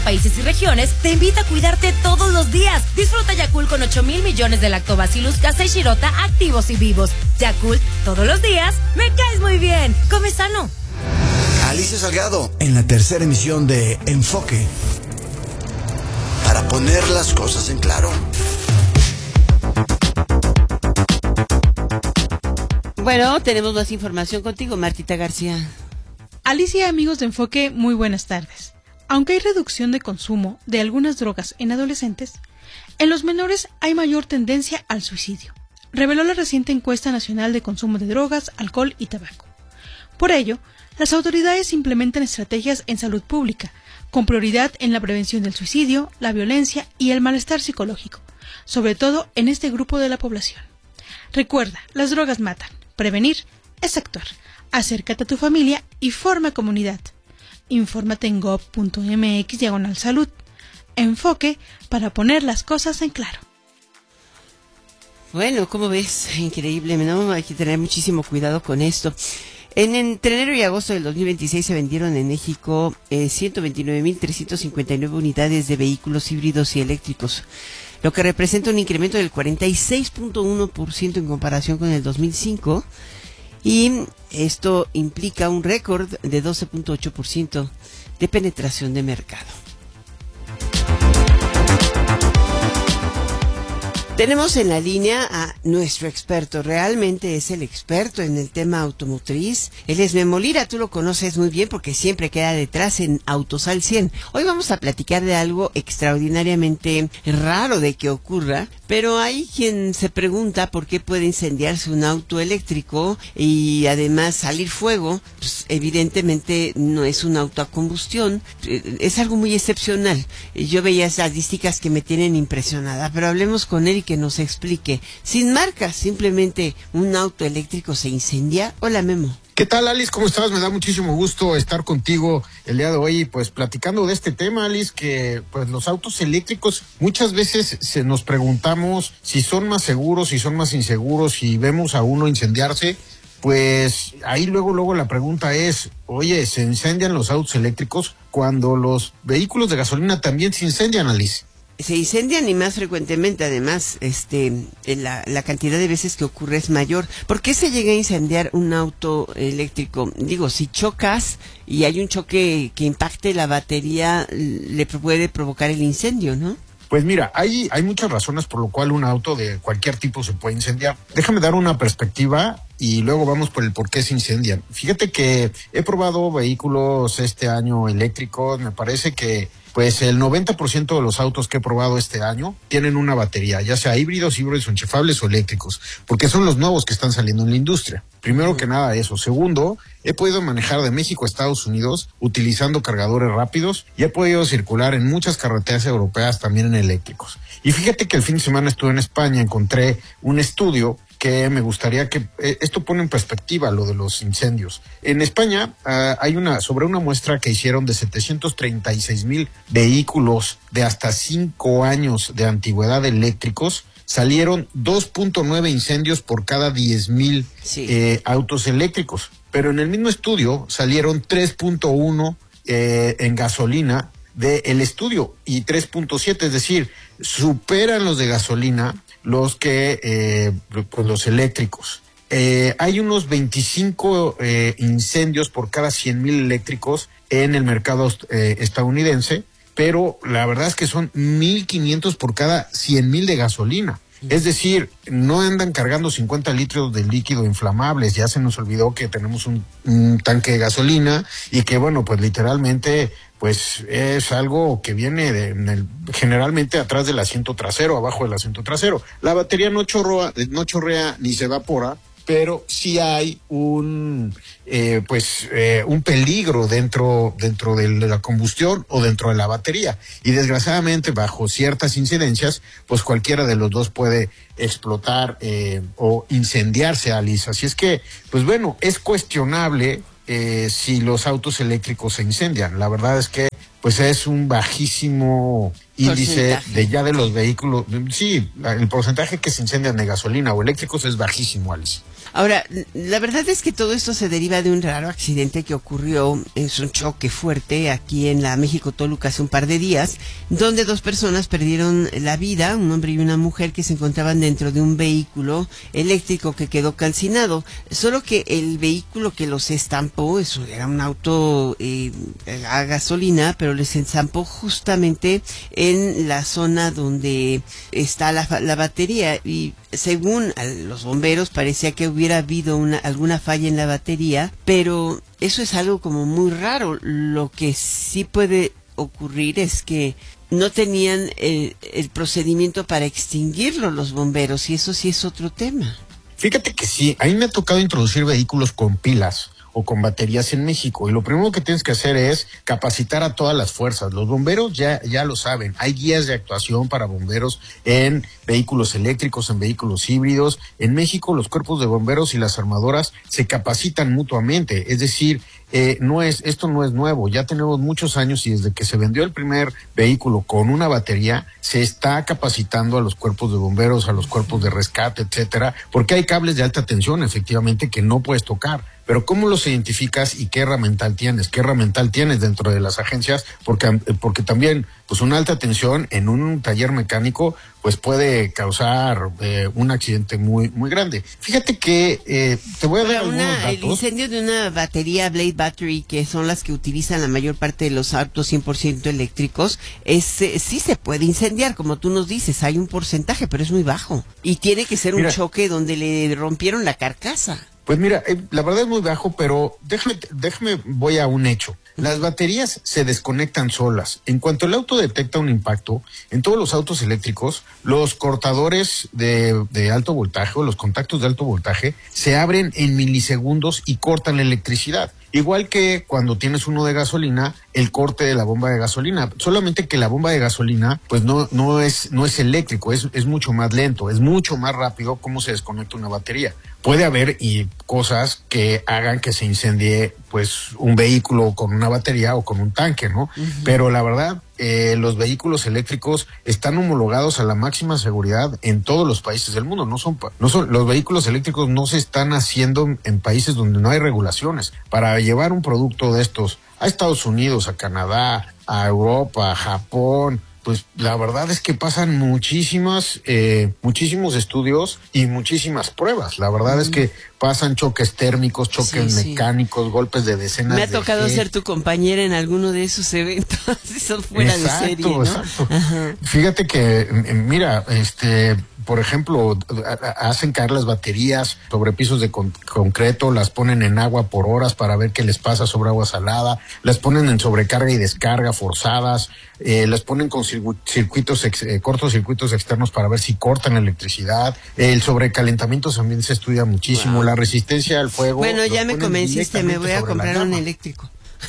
países y regiones, te invita a cuidarte todos los días. Disfruta Yakult con 8,000 millones de Lactobacillus casei shirota activos y vivos. Yakult, todos los días, me caes muy bien. Come sano. Alicia Salgado, en la tercera emisión de Enfoque. Para poner las cosas en claro. Bueno, tenemos más información contigo, Martita García. Alicia, amigos de Enfoque, muy buenas tardes. Aunque hay reducción de consumo de algunas drogas en adolescentes, en los menores hay mayor tendencia al suicidio, reveló la reciente encuesta nacional de consumo de drogas, alcohol y tabaco. Por ello, las autoridades implementan estrategias en salud pública, con prioridad en la prevención del suicidio, la violencia y el malestar psicológico, sobre todo en este grupo de la población. Recuerda, las drogas matan. Prevenir es actuar. Acércate a tu familia y forma comunidad. Infórmate en gov.mx/salud. Enfoque para poner las cosas en claro. Bueno, ¿cómo ves? Increíble, ¿no? Hay que tener muchísimo cuidado con esto. Entre enero y agosto del 2026 se vendieron en México 129,359 unidades de vehículos híbridos y eléctricos, lo que representa un incremento del 46.1% en comparación con el 2005, y esto implica un récord de 12.8% de penetración de mercado. Tenemos en la línea a nuestro experto, realmente es el experto en el tema automotriz. Él es Memo Lira, tú lo conoces muy bien porque siempre queda detrás en Autos al 100. Hoy vamos a platicar de algo extraordinariamente raro de que ocurra, pero hay quien se pregunta por qué puede incendiarse un auto eléctrico y además salir fuego. Pues evidentemente no es un auto a combustión, es algo muy excepcional. Yo veía estadísticas que me tienen impresionada, pero hablemos con él y que nos explique, sin marcas, simplemente un auto eléctrico se incendia. Hola, Memo. ¿Qué tal, Alice? ¿Cómo estás? Me da muchísimo gusto estar contigo el día de hoy, pues platicando de este tema, Alice, que pues los autos eléctricos muchas veces nos preguntamos si son más seguros, si son más inseguros, si vemos a uno incendiarse. Pues ahí luego la pregunta es, oye, ¿se incendian los autos eléctricos cuando los vehículos de gasolina también se incendian, Alice? Se incendian y más frecuentemente, además, la cantidad de veces que ocurre es mayor. ¿Por qué se llega a incendiar un auto eléctrico? Digo, si chocas y hay un choque que impacte la batería, le puede provocar el incendio, ¿no? Pues mira, hay muchas razones por lo cual un auto de cualquier tipo se puede incendiar. Déjame dar una perspectiva y luego vamos por el por qué se incendian. Fíjate que he probado vehículos este año eléctricos, me parece que pues el 90% de los autos que he probado este año tienen una batería, ya sea híbridos enchufables o eléctricos, porque son los nuevos que están saliendo en la industria. Primero que nada eso. Segundo, he podido manejar de México a Estados Unidos utilizando cargadores rápidos y he podido circular en muchas carreteras europeas también en eléctricos. Y fíjate que el fin de semana estuve en España, encontré un estudio que me gustaría que esto pone en perspectiva lo de los incendios. En España hay sobre una muestra que hicieron de 736,000 vehículos de hasta 5 años de antigüedad eléctricos, salieron 2.9 incendios por cada 10,000 autos eléctricos. Pero en el mismo estudio salieron 3.1 en gasolina del estudio y 3.7, es decir, superan los de gasolina los que pues los eléctricos. Hay unos 25 incendios por cada 100,000 eléctricos en el mercado estadounidense, pero la verdad es que son 1,500 por cada 100,000 de gasolina. Es decir, no andan cargando 50 litros de líquido inflamables. Ya se nos olvidó que tenemos un tanque de gasolina y que, bueno, pues literalmente pues es algo que viene generalmente atrás del asiento trasero, abajo del asiento trasero. La batería no chorrea ni se evapora, pero sí hay un peligro dentro de la combustión o dentro de la batería. Y desgraciadamente, bajo ciertas incidencias, pues cualquiera de los dos puede explotar o incendiarse, Alice. Así es que, pues bueno, es cuestionable si los autos eléctricos se incendian. La verdad es que pues es un bajísimo índice de los vehículos. Sí, el porcentaje que se incendian de gasolina o eléctricos es bajísimo, Alice. Ahora, la verdad es que todo esto se deriva de un raro accidente que ocurrió, es un choque fuerte aquí en la México-Toluca hace un par de días, donde 2 personas perdieron la vida, un hombre y una mujer que se encontraban dentro de un vehículo eléctrico que quedó calcinado. Solo que el vehículo que los estampó, eso era un auto a gasolina, pero les estampó justamente en la zona donde está la batería, y según los bomberos parecía que hubiera habido alguna falla en la batería, pero eso es algo como muy raro. Lo que sí puede ocurrir es que no tenían el procedimiento para extinguirlo los bomberos, y eso sí es otro tema. Fíjate que sí, a mí me ha tocado introducir vehículos con pilas o con baterías en México, y lo primero que tienes que hacer es capacitar a todas las fuerzas. Los bomberos ya lo saben, hay guías de actuación para bomberos en vehículos eléctricos, en vehículos híbridos. En México los cuerpos de bomberos y las armadoras se capacitan mutuamente, es decir, esto no es nuevo, ya tenemos muchos años, y desde que se vendió el primer vehículo con una batería, se está capacitando a los cuerpos de bomberos, a los cuerpos de rescate, etcétera, porque hay cables de alta tensión, efectivamente, que no puedes tocar. Pero ¿cómo los identificas y qué herramienta tienes? ¿Qué herramienta tienes dentro de las agencias? Porque también, pues una alta tensión en un taller mecánico, pues puede causar un accidente muy, muy grande. Fíjate que te voy a dar algunos datos. El incendio de una batería Blade Battery, que son las que utilizan la mayor parte de los autos 100% eléctricos, sí se puede incendiar, como tú nos dices, hay un porcentaje, pero es muy bajo. Y tiene que ser un choque donde le rompieron la carcasa. Pues mira, la verdad es muy bajo, pero déjame, voy a un hecho. Las baterías se desconectan solas. En cuanto el auto detecta un impacto, en todos los autos eléctricos, los cortadores de alto voltaje o los contactos de alto voltaje se abren en milisegundos y cortan la electricidad. Igual que cuando tienes uno de gasolina, el corte de la bomba de gasolina. Solamente que la bomba de gasolina, pues no es eléctrico, es mucho más lento, es mucho más rápido cómo se desconecta una batería. Puede haber cosas que hagan que se incendie, pues, un vehículo con una batería o con un tanque, ¿no? Uh-huh. Pero la verdad, los vehículos eléctricos están homologados a la máxima seguridad en todos los países del mundo. Los vehículos eléctricos no se están haciendo en países donde no hay regulaciones. Para llevar un producto de estos a Estados Unidos, a Canadá, a Europa, a Japón, pues la verdad es que pasan muchísimos estudios y muchísimas pruebas. La verdad es que pasan choques térmicos, choques mecánicos, golpes de decenas de... Me ha tocado ser tu compañera en alguno de esos eventos. Son fuera de serie, ¿no? Exacto. Fíjate que, mira, por ejemplo, hacen caer las baterías sobre pisos de concreto, las ponen en agua por horas para ver qué les pasa sobre agua salada, las ponen en sobrecarga y descarga forzadas, las ponen con cortocircuitos externos para ver si cortan la electricidad. El sobrecalentamiento también se estudia muchísimo. Wow. La resistencia al fuego. Bueno, ya me convenciste, me voy a comprar un eléctrico.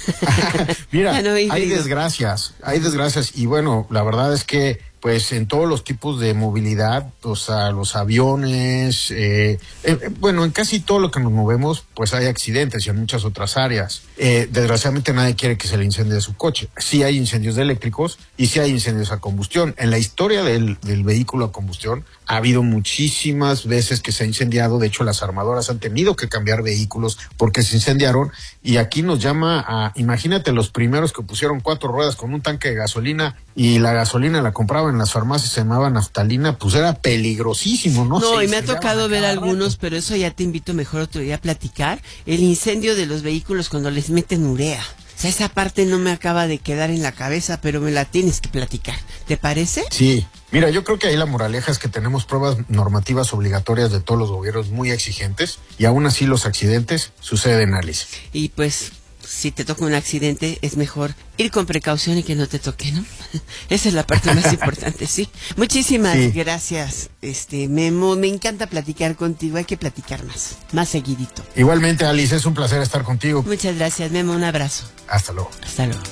Mira, hay desgracias, y bueno, la verdad es que pues en todos los tipos de movilidad, o sea, los aviones, bueno, en casi todo lo que nos movemos, pues hay accidentes y en muchas otras áreas. Desgraciadamente nadie quiere que se le incendie su coche. Sí hay incendios eléctricos y sí hay incendios a combustión. En la historia del vehículo a combustión ha habido muchísimas veces que se ha incendiado. De hecho, las armadoras han tenido que cambiar vehículos porque se incendiaron. Y aquí nos llama a, imagínate los primeros que pusieron 4 ruedas con un tanque de gasolina y la gasolina la compraban en las farmacias, se llamaba naftalina, pues era peligrosísimo, ¿no? No, y me ha tocado ver algunos, pero eso ya te invito mejor otro día a platicar. El incendio de los vehículos cuando les meten urea. O sea, esa parte no me acaba de quedar en la cabeza, pero me la tienes que platicar. ¿Te parece? Sí. Mira, yo creo que ahí la moraleja es que tenemos pruebas normativas obligatorias de todos los gobiernos muy exigentes y aún así los accidentes suceden, Alice. Y pues, si te toca un accidente, es mejor ir con precaución y que no te toque, ¿no? Esa es la parte más importante, sí. Muchísimas gracias, Memo. Me encanta platicar contigo. Hay que platicar más seguidito. Igualmente, Alice, es un placer estar contigo. Muchas gracias, Memo. Un abrazo. Hasta luego. Hasta luego.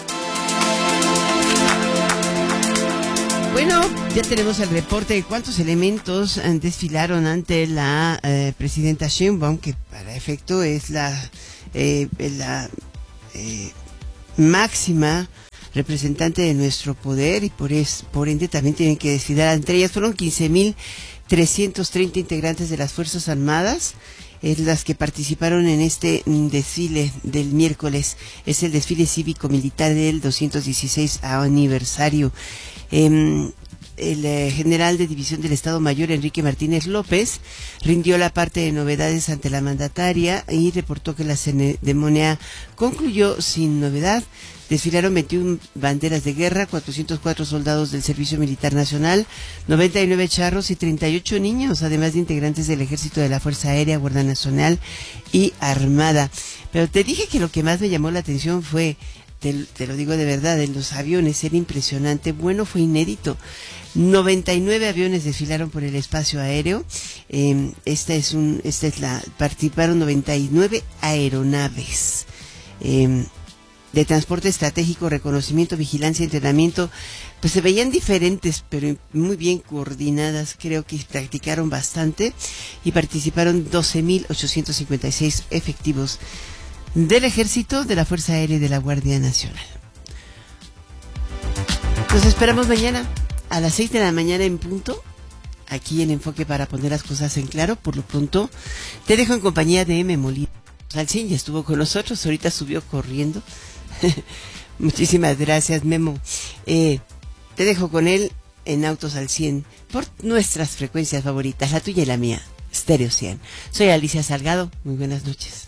Bueno, ya tenemos el reporte de cuántos elementos desfilaron ante la presidenta Sheinbaum, que para efecto es la máxima representante de nuestro poder y por ende también tienen que desfilar. Entre ellas fueron 15,330 integrantes de las Fuerzas Armadas las que participaron en este desfile del miércoles. Es el desfile cívico-militar del 216 aniversario. El general de División del Estado Mayor, Enrique Martínez López, rindió la parte de novedades ante la mandataria y reportó que la ceremonia concluyó sin novedad. Desfilaron 21 banderas de guerra, 404 soldados del Servicio Militar Nacional, 99 charros y 38 niños, además de integrantes del Ejército, de la Fuerza Aérea, Guardia Nacional y Armada. Pero te dije que lo que más me llamó la atención fue, te lo digo de verdad, en los aviones, era impresionante, bueno, fue inédito. 99 aviones desfilaron por el espacio aéreo. Participaron 99 aeronaves. De transporte estratégico, reconocimiento, vigilancia, entrenamiento, pues se veían diferentes, pero muy bien coordinadas. Creo que practicaron bastante y participaron 12,856 efectivos del Ejército, de la Fuerza Aérea y de la Guardia Nacional. Nos esperamos mañana a las 6 de la mañana en punto, aquí en Enfoque, para poner las cosas en claro. Por lo pronto, te dejo en compañía de M. Molina. Salcín ya estuvo con nosotros, ahorita subió corriendo. Muchísimas gracias, Memo. Te dejo con él en Autos al 100 por nuestras frecuencias favoritas, la tuya y la mía, Stereo 100. Soy Alicia Salgado, muy buenas noches.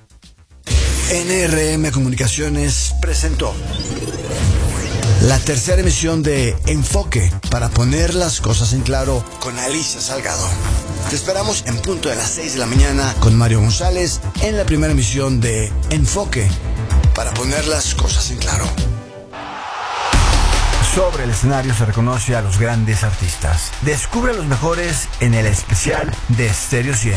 NRM Comunicaciones presentó la tercera emisión de Enfoque, para poner las cosas en claro, con Alicia Salgado. Te esperamos en punto de las 6 de la mañana con Mario González en la primera emisión de Enfoque, para poner las cosas en claro. Sobre el escenario se reconoce a los grandes artistas. Descubre a los mejores en el especial de Stereo 100.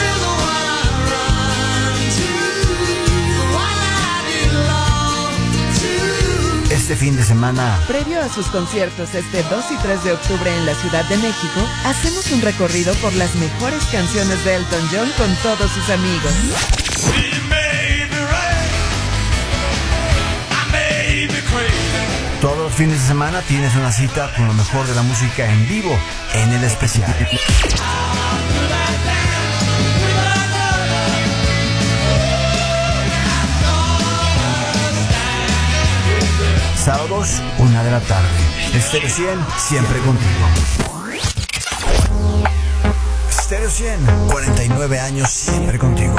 Este fin de semana, previo a sus conciertos este 2 y 3 de octubre en la Ciudad de México, hacemos un recorrido por las mejores canciones de Elton John con todos sus amigos. Todos los fines de semana tienes una cita con lo mejor de la música en vivo en el especial. Sábados, 1 de la tarde. Stereo 100, siempre contigo. Stereo 100, 49 años siempre contigo.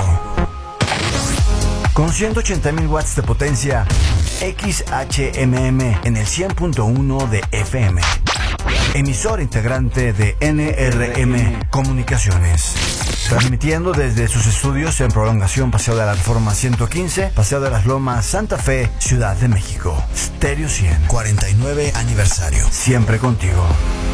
Con 180,000 watts de potencia, XHMM en el 100.1 de FM. Emisor integrante de NRM Comunicaciones. Transmitiendo desde sus estudios en Prolongación Paseo de la Reforma 115, Paseo de las Lomas, Santa Fe, Ciudad de México. Stereo 100, 49 aniversario. Siempre contigo.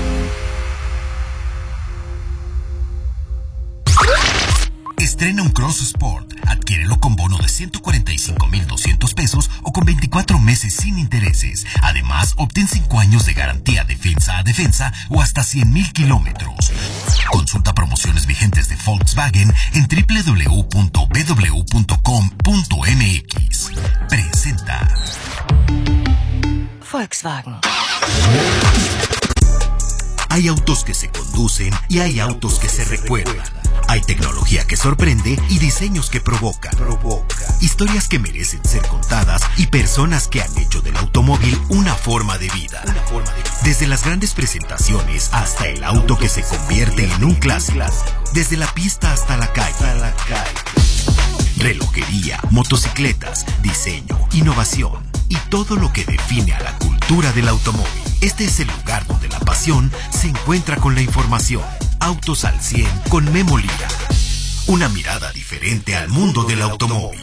Estrena un Cross Sport. Adquiérelo con bono de 145,200 pesos o con 24 meses sin intereses. Además, obtén 5 años de garantía defensa a defensa o hasta 100,000 kilómetros. Consulta promociones vigentes de Volkswagen en www.bw.com.mx. Presenta Volkswagen. Hay autos que se conducen y hay autos que se recuerdan. Hay tecnología que sorprende y diseños que provocan. Historias que merecen ser contadas y personas que han hecho del automóvil una forma de vida. Desde las grandes presentaciones hasta el auto que se convierte en un clásico. Desde la pista hasta la calle. Relojería, motocicletas, diseño, innovación y todo lo que define a la cultura del automóvil. Este es el lugar donde la pasión se encuentra con la información. Autos al 100 con Memo Lira. Una mirada diferente al mundo del automóvil.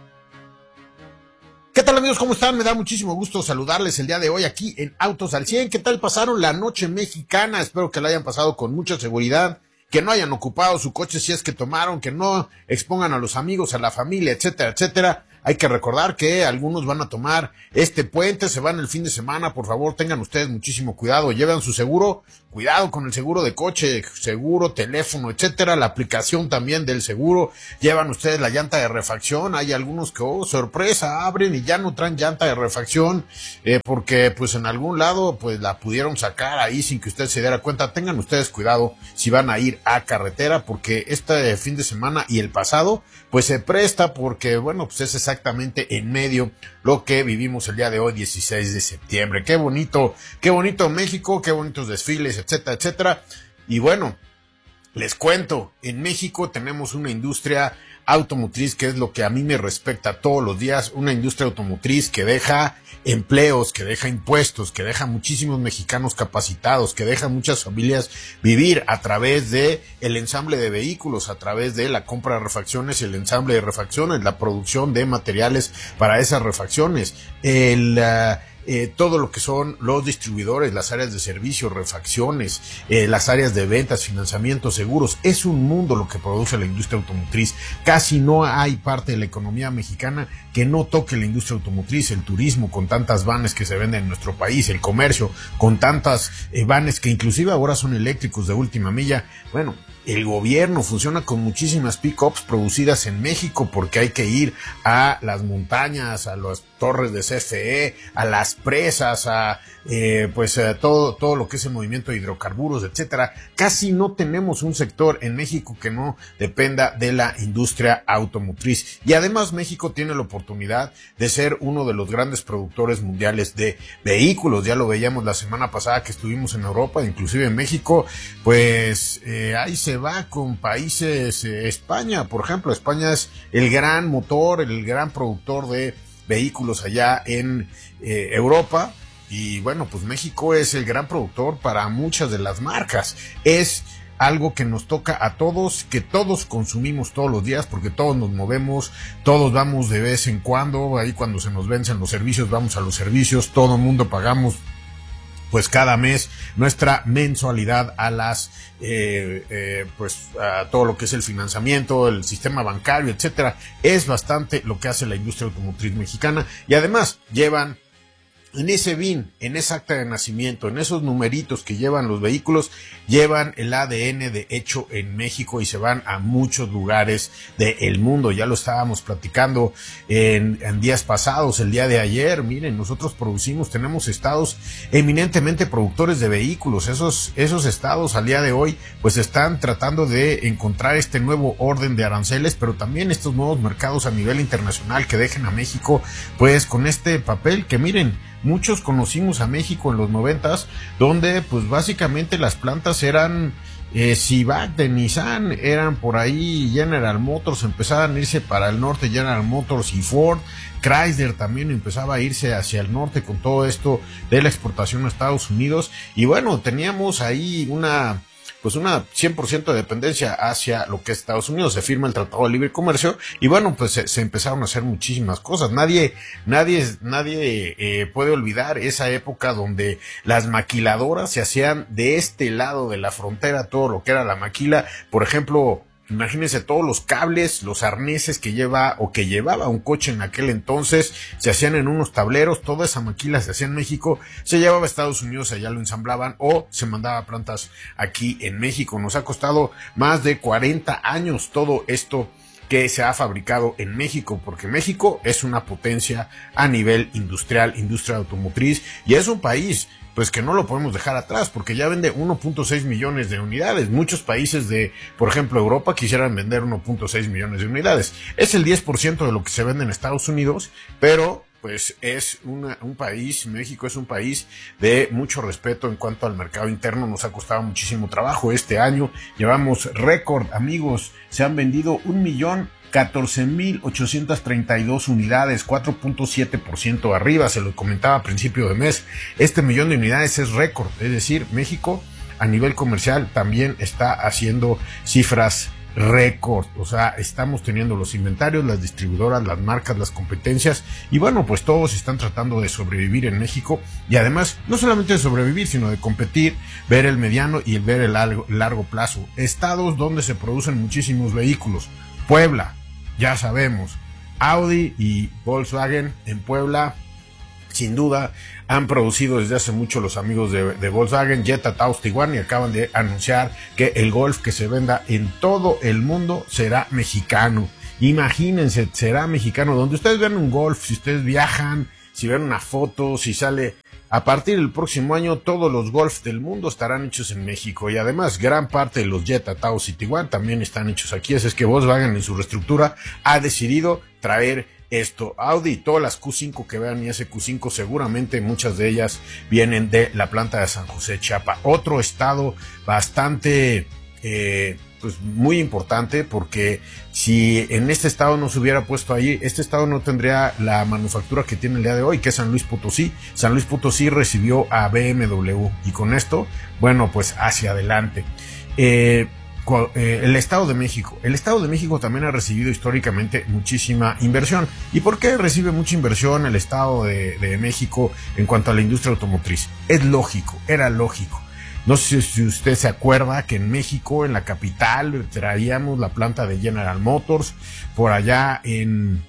¿Qué tal, amigos? ¿Cómo están? Me da muchísimo gusto saludarles el día de hoy aquí en Autos al 100. ¿Qué tal pasaron la noche mexicana? Espero que la hayan pasado con mucha seguridad, que no hayan ocupado su coche si es que tomaron, que no expongan a los amigos, a la familia, etcétera, etcétera. hay que recordar que algunos van a tomar este puente, se van el fin de semana, por favor tengan ustedes muchísimo cuidado, lleven su seguro, cuidado con el seguro de coche, seguro, teléfono, etcétera, la aplicación también del seguro, llevan ustedes la llanta de refacción, hay algunos que, sorpresa, abren y ya no traen llanta de refacción, porque pues en algún lado pues la pudieron sacar ahí sin que usted se diera cuenta. Tengan ustedes cuidado si van a ir a carretera, porque este fin de semana y el pasado pues se presta, porque bueno, pues es exactamente en medio lo que vivimos el día de hoy, 16 de septiembre. Qué bonito México, qué bonitos desfiles, etcétera, etcétera. Y bueno, les cuento, en México tenemos una industria automotriz que es lo que a mí me respecta todos los días, una industria automotriz que deja empleos, que deja impuestos, que deja muchísimos mexicanos capacitados, que deja muchas familias vivir a través de el ensamble de vehículos, a través de la compra de refacciones, el ensamble de refacciones, la producción de materiales para esas refacciones, todo lo que son los distribuidores, las áreas de servicio, refacciones, las áreas de ventas, financiamiento, seguros. Es un mundo lo que produce la industria automotriz. Casi no hay parte de la economía mexicana que no toque la industria automotriz, el turismo con tantas vanes que se venden en nuestro país, el comercio con tantas vanes que inclusive ahora son eléctricos de última milla. Bueno, el gobierno funciona con muchísimas pick-ups producidas en México, porque hay que ir a las montañas, a las torres de CFE, a las presas, a todo lo que es el movimiento de hidrocarburos, etcétera. Casi no tenemos un sector en México que no dependa de la industria automotriz. Y además México tiene la oportunidad de ser uno de los grandes productores mundiales de vehículos. Ya lo veíamos la semana pasada que estuvimos en Europa, inclusive en México, pues ahí se va con países, España, por ejemplo. España es el gran motor, el gran productor de vehículos allá en Europa. Y bueno, pues México es el gran productor para muchas de las marcas. Es algo que nos toca a todos, que todos consumimos todos los días, porque todos nos movemos, todos vamos de vez en cuando, ahí cuando se nos vencen los servicios, vamos a los servicios, todo el mundo pagamos pues cada mes nuestra mensualidad a las a todo lo que es el financiamiento, el sistema bancario, etcétera. Es bastante lo que hace la industria automotriz mexicana, y además llevan en ese BIN, en esa acta de nacimiento, en esos numeritos que llevan los vehículos, llevan el ADN de hecho en México, y se van a muchos lugares del mundo. Ya lo estábamos platicando en días pasados, el día de ayer. Miren, nosotros tenemos estados eminentemente productores de vehículos. Esos estados al día de hoy pues están tratando de encontrar este nuevo orden de aranceles, pero también estos nuevos mercados a nivel internacional que dejen a México pues con este papel que, miren, muchos conocimos a México en los 90s, donde pues básicamente las plantas eran Civac de Nissan, eran por ahí General Motors, empezaban a irse para el norte General Motors y Ford. Chrysler también empezaba a irse hacia el norte con todo esto de la exportación a Estados Unidos. Y bueno, teníamos ahí una 100% de dependencia hacia lo que es Estados Unidos. Se firma el Tratado de Libre Comercio y bueno, pues se empezaron a hacer muchísimas cosas. Nadie puede olvidar esa época donde las maquiladoras se hacían de este lado de la frontera, todo lo que era la maquila. Por ejemplo, imagínense todos los cables, los arneses que llevaba un coche en aquel entonces, se hacían en unos tableros. Toda esa maquila se hacía en México, se llevaba a Estados Unidos, allá lo ensamblaban o se mandaba a plantas aquí en México. Nos ha costado más de 40 años todo esto que se ha fabricado en México, porque México es una potencia a nivel industrial, industria automotriz, y es un país pues que no lo podemos dejar atrás, porque ya vende 1.6 millones de unidades. Muchos países de, por ejemplo, Europa quisieran vender 1.6 millones de unidades. Es el 10% de lo que se vende en Estados Unidos, pero pues es un país, México es un país de mucho respeto en cuanto al mercado interno. Nos ha costado muchísimo trabajo. Este año llevamos récord, amigos, se han vendido 1,014,832 unidades, 4.7% arriba. Se lo comentaba a principio de mes, este millón de unidades es récord, es decir, México a nivel comercial también está haciendo cifras récord. O sea, estamos teniendo los inventarios, las distribuidoras, las marcas, las competencias, y bueno, pues todos están tratando de sobrevivir en México, y además no solamente de sobrevivir, sino de competir, ver el mediano y ver el largo plazo. Estados donde se producen muchísimos vehículos: Puebla, ya sabemos, Audi y Volkswagen en Puebla, sin duda, han producido desde hace mucho los amigos de Volkswagen, Jetta, Taos, Tiguan, y acaban de anunciar que el Golf que se venda en todo el mundo será mexicano. Imagínense, será mexicano. Donde ustedes vean un Golf, si ustedes viajan, si ven una foto, si sale... A partir del próximo año, todos los Golf del mundo estarán hechos en México, y además gran parte de los Jetta, Taos y Tiguan también están hechos aquí. Así es que Volkswagen en su reestructura ha decidido traer esto. Audi, todas las Q5 que vean y ese Q5 seguramente muchas de ellas vienen de la planta de San José, Chiapas. Otro estado bastante... pues muy importante, porque si en este estado no se hubiera puesto ahí, este estado no tendría la manufactura que tiene el día de hoy, que es San Luis Potosí. San Luis Potosí recibió a BMW, y con esto, bueno, pues hacia adelante. El Estado de México. El Estado de México también ha recibido históricamente muchísima inversión. ¿Y por qué recibe mucha inversión el Estado de México en cuanto a la industria automotriz? Es lógico, era lógico. No sé si usted se acuerda que en México, en la capital, traíamos la planta de General Motors, por allá en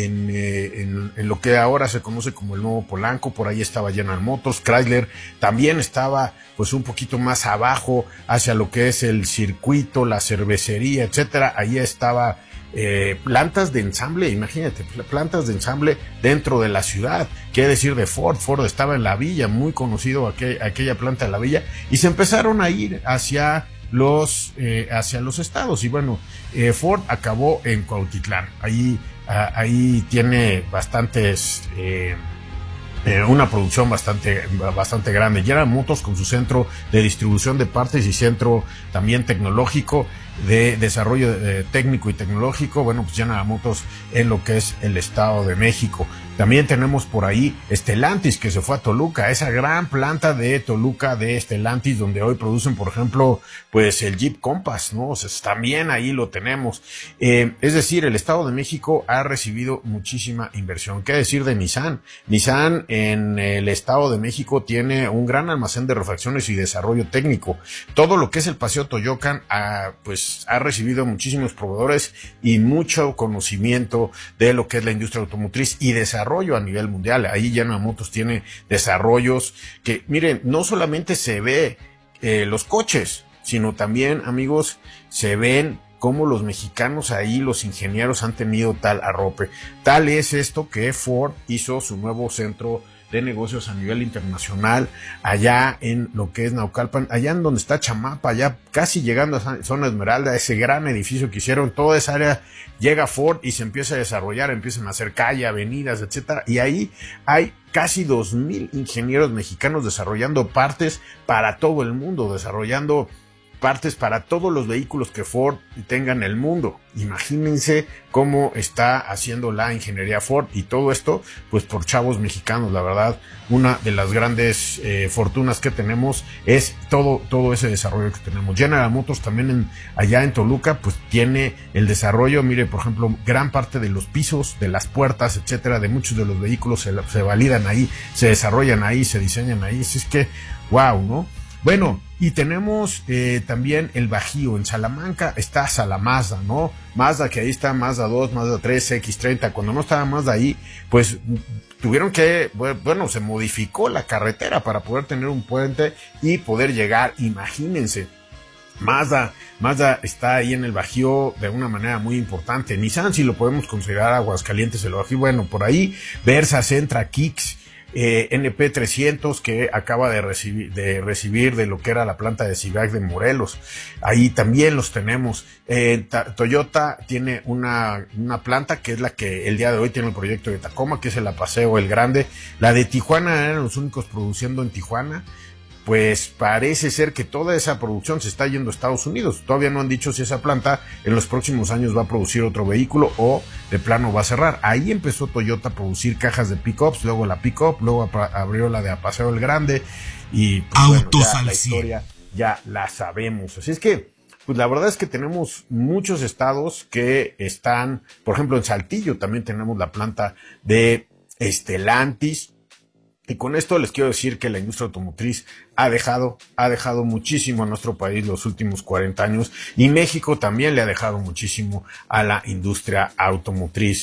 lo que ahora se conoce como el Nuevo Polanco, por ahí estaba General Motors. Chrysler también estaba pues un poquito más abajo, hacia lo que es el circuito, la cervecería, etcétera. Ahí estaba plantas de ensamble, imagínate, plantas de ensamble dentro de la ciudad. ¿Qué decir de Ford? Ford estaba en la Villa, muy conocido aquella planta de la Villa, y se empezaron a ir hacia los estados, y bueno, Ford acabó en Cuautitlán. Ahí tiene bastantes una producción bastante grande. General Motors, con su centro de distribución de partes y centro también tecnológico de desarrollo técnico y tecnológico, bueno, pues General Motors en lo que es el Estado de México. También tenemos por ahí Stellantis, que se fue a Toluca, esa gran planta de Toluca de Stellantis, donde hoy producen, por ejemplo, pues el Jeep Compass, ¿no? O sea, también ahí lo tenemos. Es decir, el Estado de México ha recibido muchísima inversión. ¿Qué decir de Nissan? Nissan en el Estado de México tiene un gran almacén de refacciones y desarrollo técnico. Todo lo que es el Paseo Toyocan ha recibido muchísimos proveedores y mucho conocimiento de lo que es la industria automotriz y desarrollo a nivel mundial. Ahí General Motors tiene desarrollos que, miren, no solamente se ve los coches, sino también, amigos, se ven cómo los mexicanos ahí, los ingenieros, han tenido tal arrope. Tal es esto que Ford hizo su nuevo centro de negocios a nivel internacional, allá en lo que es Naucalpan, allá en donde está Chamapa, allá casi llegando a Zona Esmeralda, ese gran edificio que hicieron, toda esa área, llega Ford y se empieza a desarrollar, empiezan a hacer calle, avenidas, etcétera, y ahí hay casi 2,000 ingenieros mexicanos desarrollando partes para todo el mundo, desarrollando partes para todos los vehículos que Ford tenga en el mundo. Imagínense cómo está haciendo la ingeniería Ford, y todo esto pues por chavos mexicanos. La verdad, una de las grandes fortunas que tenemos es todo ese desarrollo que tenemos. General Motors también allá en Toluca pues tiene el desarrollo. Mire, por ejemplo, gran parte de los pisos, de las puertas, etcétera, de muchos de los vehículos se validan ahí, se desarrollan ahí, se diseñan ahí. Así es que wow, ¿no? Bueno, y tenemos también el Bajío. En Salamanca está Salamazda, ¿no? Mazda, que ahí está Mazda 2, Mazda 3, X30. Cuando no estaba Mazda ahí, pues tuvieron que, bueno, se modificó la carretera para poder tener un puente y poder llegar. Imagínense, Mazda está ahí en el Bajío de una manera muy importante. Nissan, si lo podemos considerar Aguascalientes, el Bajío. Bueno, por ahí Versa, Sentra, Kicks, NP300, que acaba de recibir de lo que era la planta de Civac de Morelos. Ahí también los tenemos. Toyota tiene una planta que es la que el día de hoy tiene el proyecto de Tacoma, que es el Apaseo, el Grande. La de Tijuana eran los únicos produciendo en Tijuana. Pues parece ser que toda esa producción se está yendo a Estados Unidos. Todavía no han dicho si esa planta en los próximos años va a producir otro vehículo o de plano va a cerrar. Ahí empezó Toyota a producir cajas de pickups, luego la pickup, luego abrió la de Apaseo el Grande, y pues, Autos bueno, al la historia ya la sabemos. Así es que pues la verdad es que tenemos muchos estados que están, por ejemplo, en Saltillo también tenemos la planta de Stellantis. Y con esto les quiero decir que la industria automotriz ha dejado muchísimo a nuestro país los últimos 40 años, y México también le ha dejado muchísimo a la industria automotriz.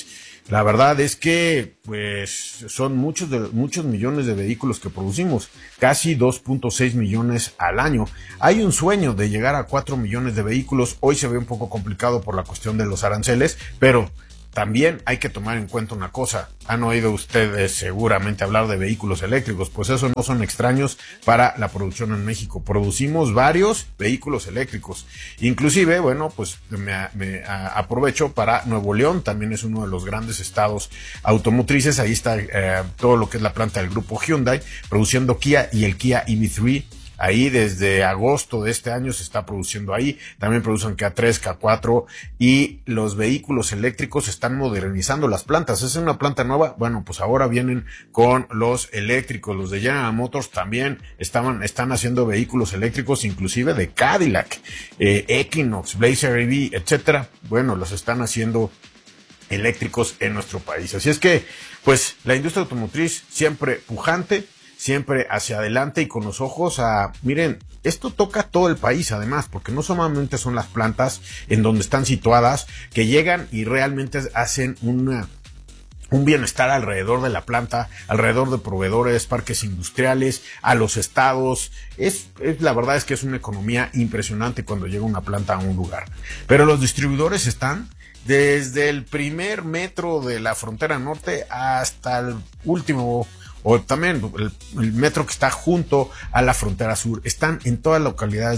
La verdad es que pues son muchos millones de vehículos que producimos, casi 2.6 millones al año. Hay un sueño de llegar a 4 millones de vehículos. Hoy se ve un poco complicado por la cuestión de los aranceles, pero también hay que tomar en cuenta una cosa. Han oído ustedes seguramente hablar de vehículos eléctricos, pues eso no son extraños para la producción en México. Producimos varios vehículos eléctricos. Inclusive, bueno, pues me aprovecho para Nuevo León, también es uno de los grandes estados automotrices. Ahí está todo lo que es la planta del grupo Hyundai, produciendo Kia y el Kia EV3. Ahí desde agosto de este año se está produciendo ahí. También producen K3, K4 y los vehículos eléctricos están modernizando las plantas. Es una planta nueva. Bueno, pues ahora vienen con los eléctricos. Los de General Motors también están haciendo vehículos eléctricos, inclusive de Cadillac, Equinox, Blazer EV, etcétera. Bueno, los están haciendo eléctricos en nuestro país. Así es que, pues, la industria automotriz siempre pujante, siempre hacia adelante y con los ojos miren, esto toca todo el país además, porque no solamente son las plantas en donde están situadas que llegan y realmente hacen un bienestar alrededor de la planta, alrededor de proveedores, parques industriales, a los estados. La verdad es que es una economía impresionante cuando llega una planta a un lugar. Pero los distribuidores están desde el primer metro de la frontera norte hasta el último, o también el metro que está junto a la frontera sur. Están en todas las localidades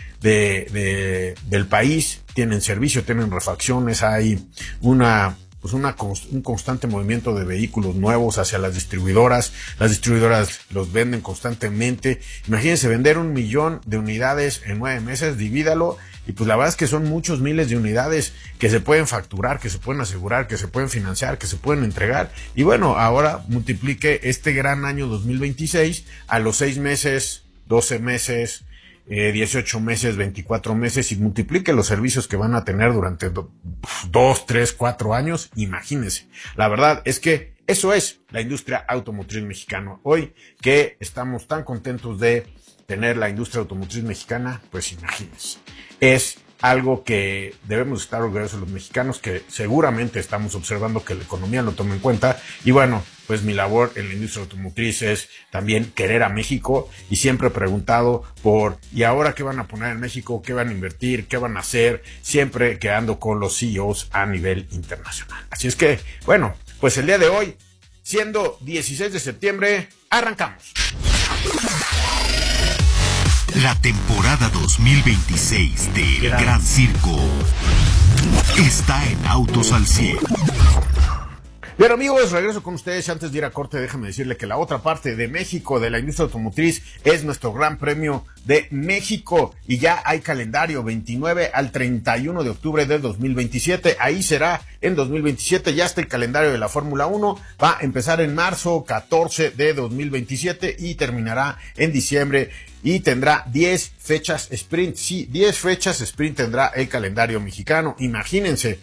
del país, tienen servicio, tienen refacciones, hay un constante movimiento de vehículos nuevos hacia las distribuidoras los venden constantemente. Imagínense vender 1 millón de unidades en 9 meses, divídalo, y pues la verdad es que son muchos miles de unidades que se pueden facturar, que se pueden asegurar, que se pueden financiar, que se pueden entregar. Y bueno, ahora multiplique este gran año 2026 a los 6 meses, 12 meses, 18 meses, 24 meses y multiplique los servicios que van a tener durante 2, 3, 4 años. Imagínense. La verdad es que eso es la industria automotriz mexicana. Hoy que estamos tan contentos de tener la industria automotriz mexicana, pues imagínense. Es algo que debemos estar orgullosos los mexicanos, que seguramente estamos observando que la economía lo tome en cuenta. Y bueno, pues mi labor en la industria automotriz es también querer a México, y siempre he preguntado ¿y ahora qué van a poner en México? ¿Qué van a invertir? ¿Qué van a hacer? Siempre quedando con los CEOs a nivel internacional. Así es que, bueno, pues el día de hoy, siendo 16 de septiembre, arrancamos. La temporada 2026 del Gran Circo está en Autos al 100. Bien, amigos, regreso con ustedes. Antes de ir a corte, déjame decirle que la otra parte de México, de la industria automotriz, es nuestro Gran Premio de México. Y ya hay calendario 29 al 31 de octubre del 2027. Ahí será en 2027. Ya está el calendario de la Fórmula 1. Va a empezar en marzo 14 de 2027 y terminará en diciembre. Y tendrá 10 fechas sprint. Sí, 10 fechas sprint tendrá el calendario mexicano. Imagínense.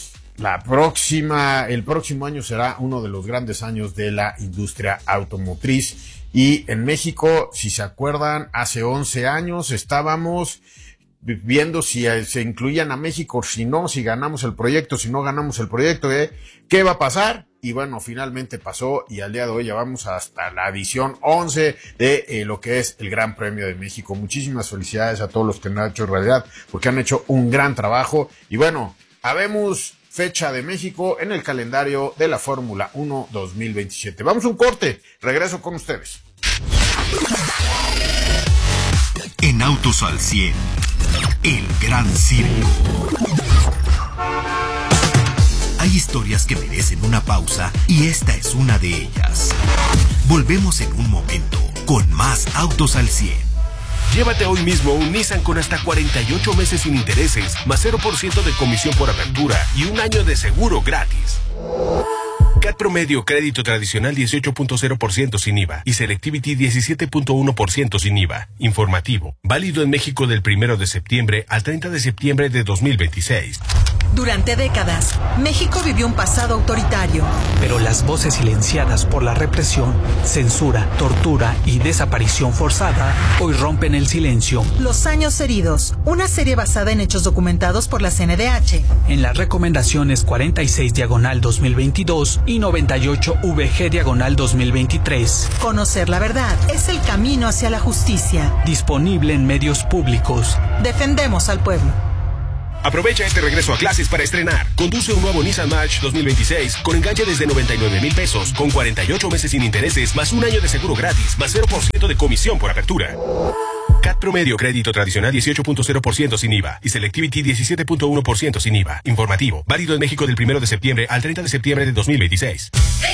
El próximo año será uno de los grandes años de la industria automotriz. Y en México, si se acuerdan, hace 11 años estábamos viendo si se incluían a México, si no, si ganamos el proyecto, si no ganamos el proyecto, ¿qué va a pasar? Y bueno, finalmente pasó, y al día de hoy ya vamos hasta la edición 11 de lo que es el Gran Premio de México. Muchísimas felicidades a todos los que lo han hecho realidad, porque han hecho un gran trabajo. Y bueno, habemos fecha de México en el calendario de la Fórmula 1 2027. Vamos a un corte, regreso con ustedes. En Autos al 100, el Gran Circo. Hay historias que merecen una pausa y esta es una de ellas. Volvemos en un momento con más Autos al 100. Llévate hoy mismo un Nissan con hasta 48 meses sin intereses, más 0% de comisión por apertura y un año de seguro gratis. CAT promedio crédito tradicional 18.0% sin IVA y Selectivity 17.1% sin IVA. Informativo. Válido en México del 1 de septiembre al 30 de septiembre de 2026. Durante décadas, México vivió un pasado autoritario. Pero las voces silenciadas por la represión, censura, tortura y desaparición forzada hoy rompen el silencio. Los años heridos, una serie basada en hechos documentados por la CNDH. En las recomendaciones 46/2022 y 98/VG/2023. Conocer la verdad es el camino hacia la justicia. Disponible en medios públicos. Defendemos al pueblo. Aprovecha este regreso a clases para estrenar. Conduce un nuevo Nissan March 2026 con enganche desde 99,000 pesos, con 48 meses sin intereses, más un año de seguro gratis, más 0% de comisión por apertura. CAT promedio crédito tradicional 18.0% sin IVA y Selectivity 17.1% sin IVA. Informativo. Válido en México del 1 de septiembre al 30 de septiembre de 2026.